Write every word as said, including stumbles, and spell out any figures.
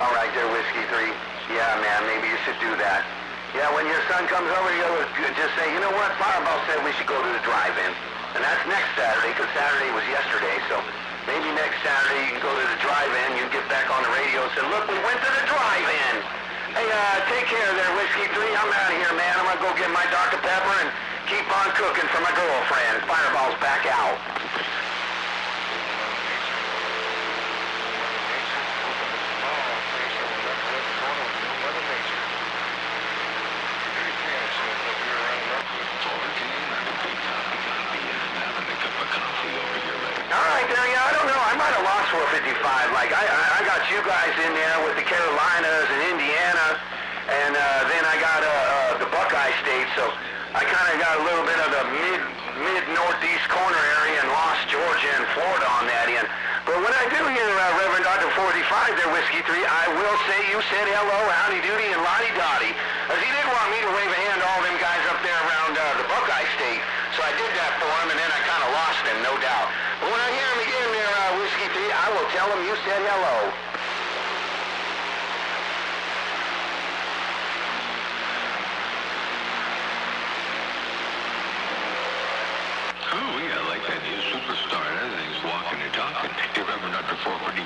All right, there, Whiskey three. Yeah, man, maybe you should do that. Yeah, when your son comes over, you just say, you know what, Fireball said we should go to the drive-in. And that's next Saturday, because Saturday was yesterday, so maybe next Saturday you can go to the drive-in, you can get back on the radio and say, look, we went to the drive-in. Hey, uh, take care there, Whiskey three. I'm out of here, man. I'm going to go get my Doctor Pepper and keep on cooking for my girlfriend. Fireball's back out. All right, there, yeah, I don't know. I might have lost four fifty-five. Like, I, I, I got you guys in there with the Carolinas and Indiana, and uh, then I got uh, uh, the Buckeye State, so I kind of got a little bit of the mid, mid-northeast corner area and lost Georgia and Florida on that end. But when I do hear uh, Reverend Doctor forty-five there, Whiskey three, I will say you said hello, howdy doody, and lottie dotty. As he did want me to wave a hand to all them guys up there around uh, the Buckeye State. So I did that for him, and then I kind of lost him, no doubt. But when I hear him again there, uh, Whiskey three, I will tell him you said hello. Oh, yeah, I like that new superstar. That thing's walking and talking. Hey, Reverend Doctor four forty